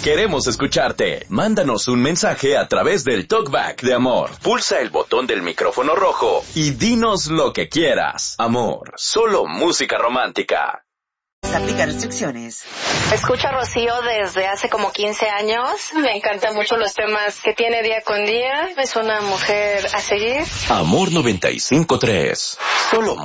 Queremos escucharte. Mándanos un mensaje a través del Talkback de Amor. Pulsa el botón del micrófono rojo y dinos lo que quieras. Amor, solo música romántica. Aplica restricciones. Escucho a Rocío desde hace como 15 años. Me encantan mucho los temas que tiene día con día. Es una mujer a seguir. Amor 95.3. Solo